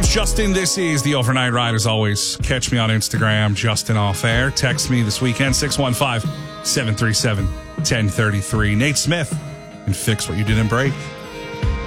name's Justin. This is the Overnight Ride. As always, catch me on Instagram, Justin Off Air. Text me this weekend, 615-737-1033. Nate Smith, and Fix What You Didn't Break.